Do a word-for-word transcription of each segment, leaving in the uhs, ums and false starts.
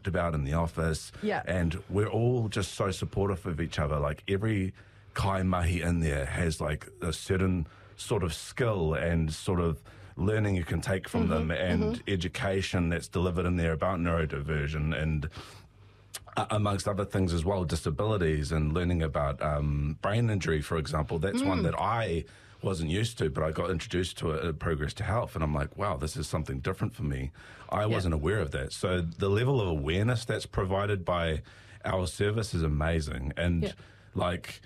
talked about in the office. Yeah. And we're all just so supportive of each other. Like every kai mahi in there has like a certain sort of skill and sort of learning you can take from Mm-hmm, them and mm-hmm. education that's delivered in there about neurodiversion and uh, amongst other things as well, disabilities and learning about um, brain injury, for example. That's Mm. one that I wasn't used to, but I got introduced to it at Progress to Health, and I'm like, wow, this is something different for me. I wasn't aware of that. So the level of awareness that's provided by our service is amazing. And Yeah. like,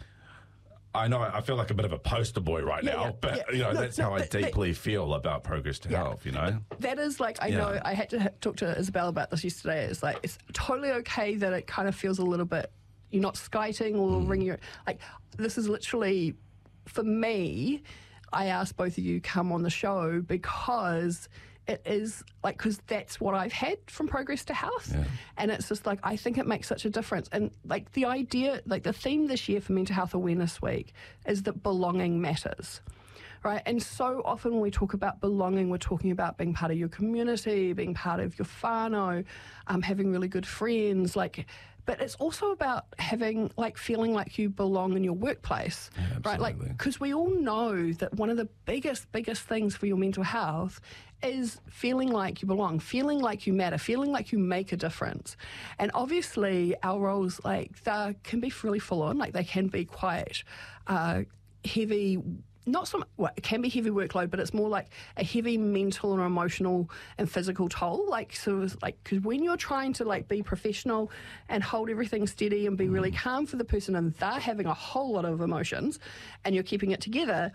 I know I feel like a bit of a poster boy right Yeah, now, yeah, but yeah. you know, No, that's no, how I that- that- deeply feel about Progress to Yeah. Health, you know? That is like, I Yeah. know I had to ha- talk to Isabel about this yesterday. It's like, it's totally okay that it kind of feels a little bit, you're not skiting or Mm. ringing your, like, this is literally, for me, I asked both of you come on the show because it is like, because that's what I've had from Progress to Health. Yeah. And it's just like, I think it makes such a difference. And like the idea, like the theme this year for Mental Health Awareness Week is that belonging matters. Right. And so often when we talk about belonging, we're talking about being part of your community, being part of your whānau, um, having really good friends, like, but it's also about having, like, feeling like you belong in your workplace, Yeah, right? Like, absolutely. because we all know that one of the biggest, biggest things for your mental health is feeling like you belong, feeling like you matter, feeling like you make a difference. And obviously our roles, like, they can be really full on, like they can be quite uh, heavy. Not so much, well, it can be heavy workload, but it's more like a heavy mental and emotional and physical toll. Like, sort of like, because when you're trying to like be professional and hold everything steady and be really calm for the person and they're having a whole lot of emotions and you're keeping it together,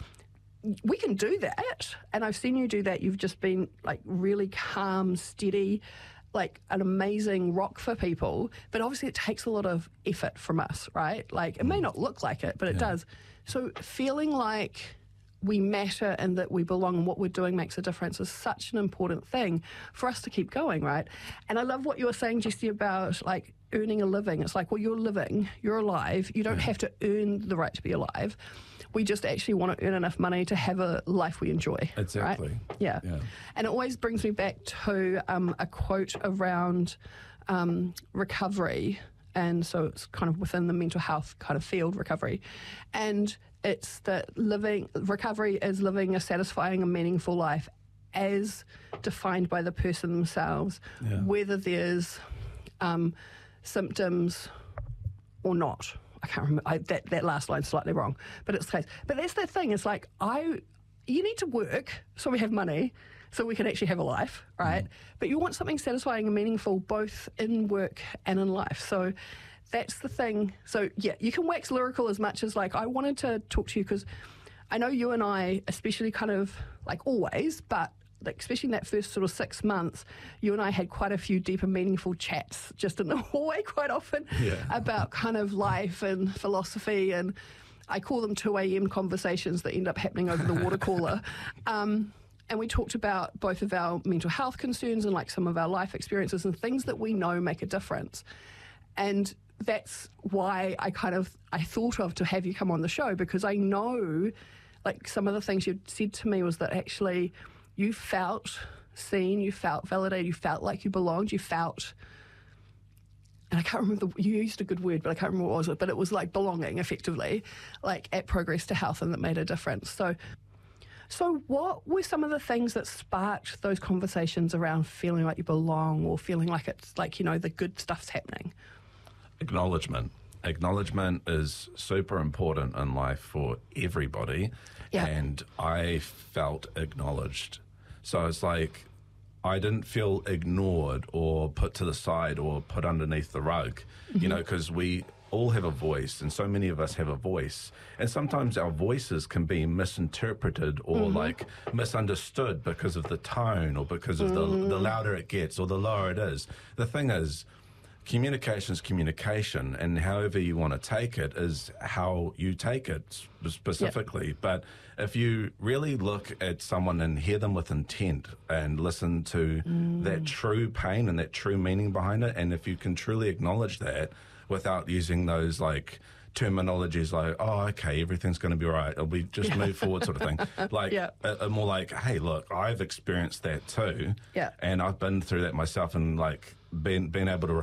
we can do that. And I've seen you do that. You've just been like really calm, steady, like an amazing rock for people. But obviously it takes a lot of effort from us, right? Like, it may not look like it, but it Yeah. does. So feeling like we matter and that we belong and what we're doing makes a difference is such an important thing for us to keep going, right? And I love what you were saying, Jessie, about like earning a living. It's like, well, you're living, you're alive. You don't have to earn the right to be alive. We just actually want to earn enough money to have a life we enjoy. Exactly. Right? Yeah. Yeah. And it always brings me back to um, a quote around um, recovery. And so it's kind of within the mental health kind of field, recovery. And it's that living, recovery is living a satisfying and meaningful life as defined by the person themselves, Yeah. whether there's um, symptoms or not. I can't remember, I, that, that last line's slightly wrong, but it's the case. But that's the thing, it's like, I, you need to work so we have money, so we can actually have a life, right? Mm. But you want something satisfying and meaningful both in work and in life. So that's the thing. So yeah, you can wax lyrical as much as like, I wanted to talk to you because I know you and I, especially kind of like always, but like especially in that first sort of six months, you and I had quite a few deep and meaningful chats just in the hallway quite often Yeah. about kind of life and philosophy, and I call them two a.m. conversations that end up happening over the water cooler. Um, and we talked about both of our mental health concerns and like some of our life experiences and things that we know make a difference. And that's why I kind of, I thought of to have you come on the show, because I know like some of the things you said to me was that actually you felt seen, you felt validated, you felt like you belonged, you felt, and I can't remember, the, you used a good word, but I can't remember what it was, but it was like belonging effectively, like at Progress to Health, and that made a difference. So, so what were some of the things that sparked those conversations around feeling like you belong or feeling like it's like, you know, the good stuff's happening? Acknowledgement. Acknowledgement is super important in life for everybody. Yeah. And I felt acknowledged. So it's like I didn't feel ignored or put to the side or put underneath the rug, mm-hmm. you know, because we all have a voice and so many of us have a voice. And sometimes our voices can be misinterpreted or mm-hmm. like misunderstood because of the tone or because of mm. the, the louder it gets or the lower it is. The thing is, communication is communication, and however you want to take it is how you take it specifically. Yep. But if you really look at someone and hear them with intent and listen to mm. that true pain and that true meaning behind it, and if you can truly acknowledge that without using those like terminologies like, oh, okay, everything's going to be all right, it'll be just move forward sort of thing. Like, yeah. a, a more like, hey, look, I've experienced that too. Yeah. And I've been through that myself, and like being, being able to